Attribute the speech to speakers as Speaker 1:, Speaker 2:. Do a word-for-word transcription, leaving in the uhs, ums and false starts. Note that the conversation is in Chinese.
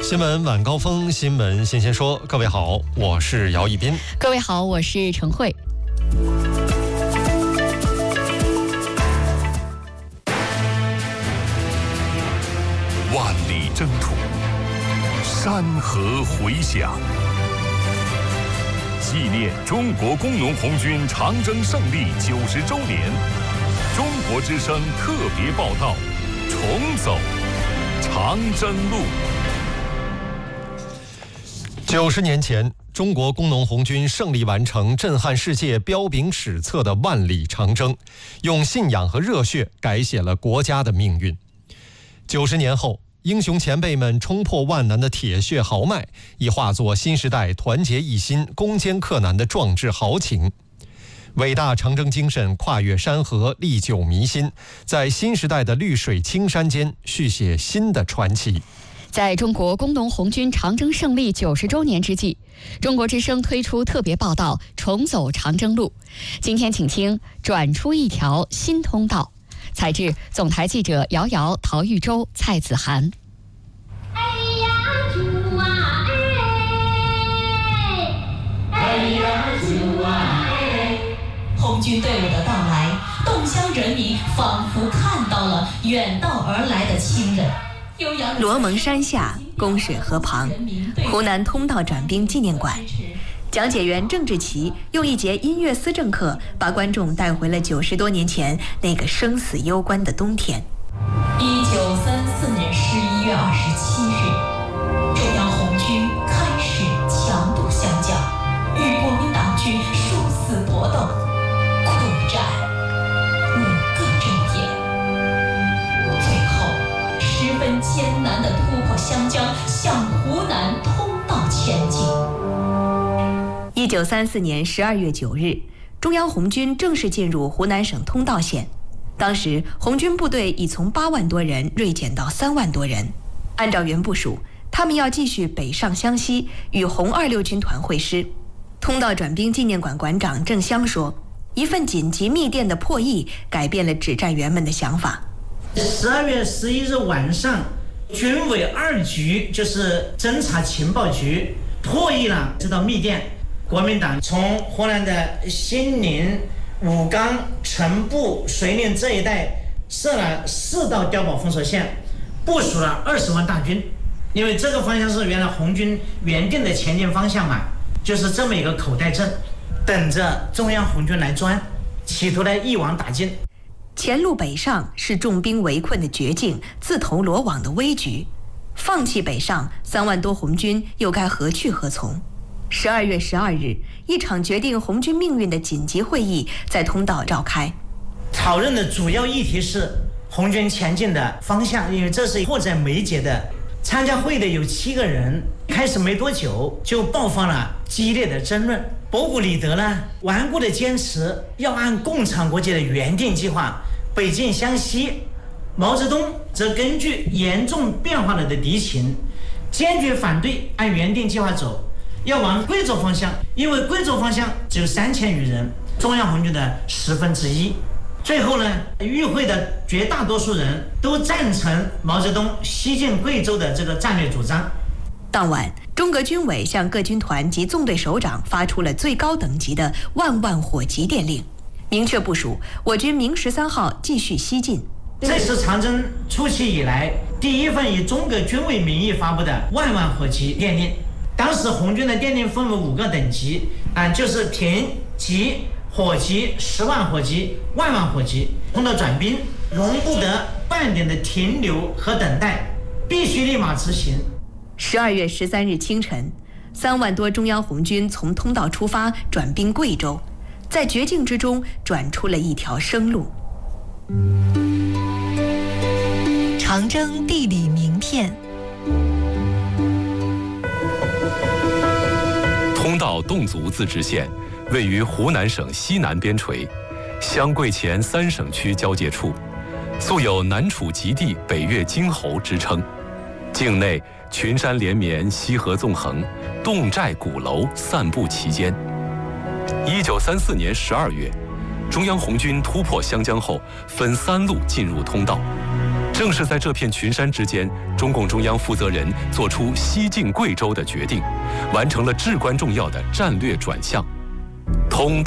Speaker 1: 新闻晚高峰，新闻新鲜说。各位好，我是姚一斌。
Speaker 2: 各位好，我是陈慧。
Speaker 3: 万里征途，山河回响，纪念中国工农红军长征胜利九十周年，中国之声特别报道：重走长征路。
Speaker 1: 九十年前，中国工农红军胜利完成震撼世界、彪炳史册的万里长征，用信仰和热血改写了国家的命运。九十年后，英雄前辈们冲破万难的铁血豪迈，已化作新时代团结一心、攻坚克难的壮志豪情。伟大长征精神跨越山河，历久弥新，在新时代的绿水青山间续写新的传奇。
Speaker 2: 在中国工农红军长征胜利九十周年之际，中国之声推出特别报道《重走长征路》。今天请听转出一条新通道。采制总台记者姚瑶、陶玉洲、蔡子涵。
Speaker 4: 哎呀主啊哎，哎呀主啊哎，
Speaker 5: 红军队伍的到来，洞乡人民仿佛看到了远道而来的亲人。
Speaker 6: 罗蒙山下，宫水河旁，湖南通道转兵纪念馆。讲解员郑志奇用一节音乐思政课，把观众带回了九十多年前那个生死攸关的冬天。
Speaker 5: 一九三四年十一月二十七日，中央红军开始强渡湘江，与国民党军殊死搏斗，苦战五个昼夜，最后十分艰难地突破湘江，向湖南通道前进。
Speaker 6: 一九三四年十二月九日，中央红军正式进入湖南省通道县。当时，红军部队已从八万多人锐减到三万多人。按照原部署，他们要继续北上湘西，与红二六军团会师。通道转兵纪念馆馆长郑湘说：“一份紧急密电的破译，改变了指战员们的想法。”
Speaker 7: 十二月十一日晚上，军委二局就是侦察情报局破译了这道密电。国民党从湖南的兴宁、武冈、城步、遂宁这一带设了四道碉堡封锁线，部署了二十万大军。因为这个方向是原来红军原定的前进方向嘛，就是这么一个口袋阵，等着中央红军来钻，企图来一网打尽。
Speaker 6: 前路北上是重兵围困的绝境，自投罗网的危局。放弃北上，三万多红军又该何去何从？十二月十二日，一场决定红军命运的紧急会议在通道召开。
Speaker 7: 讨论的主要议题是红军前进的方向，因为这是迫在眉睫的。参加会的有七个人，开始没多久就爆发了激烈的争论。博古里德呢，顽固的坚持要按共产国际的原定计划北进湘西，毛泽东则根据严重变化了的敌情，坚决反对按原定计划走，要往贵州方向，因为贵州方向只有三千余人，中央红军的十分之一。最后呢，与会的绝大多数人都赞成毛泽东西进贵州的这个战略主张。
Speaker 6: 当晚，中革军委向各军团及纵队首长发出了最高等级的万万火急电令，明确部署我军明十三号继续西进。
Speaker 7: 这是长征初期以来第一份以中革军委名义发布的万万火急电令。当时红军的电令分为五个等级啊，就是平、急、火急、十万火急、万万火急。通道转兵容不得半点的停留和等待，必须立马执行。
Speaker 6: 十二月十三日清晨，三万多中央红军从通道出发，转兵贵州，在绝境之中转出了一条生路。
Speaker 8: 长征地理名片。
Speaker 9: 通道侗族自治县位于湖南省西南边陲，湘贵黔三省区交界处，素有南楚极地、北越荆侯之称。境内群山连绵，溪河纵横，侗寨鼓楼散布其间。一九三四年十二月，中央红军突破湘江后，分三路进入通道。 正是在这片群山之间，中共中央负责人做出西进贵州的决定，完成了至关重要的战略转向。通